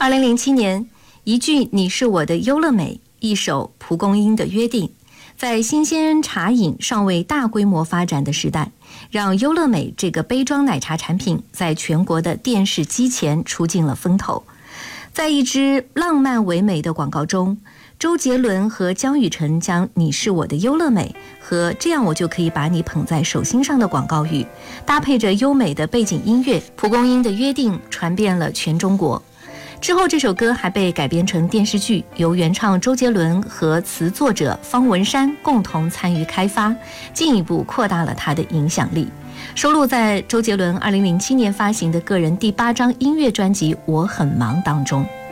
2007年，一句你是我的优乐美，一首蒲公英的约定，在新鲜茶饮尚未大规模发展的时代，让优乐美这个杯装奶茶产品在全国的电视机前出尽了风头。在一支浪漫唯美的广告中，周杰伦和江雨晨将你是我的优乐美和这样我就可以把你捧在手心上的广告语搭配着优美的背景音乐，蒲公英的约定传遍了全中国。之后这首歌还被改编成电视剧，由原唱周杰伦和词作者方文山共同参与开发，进一步扩大了它的影响力。收录在周杰伦2007年发行的个人第8张音乐专辑《我很忙》当中。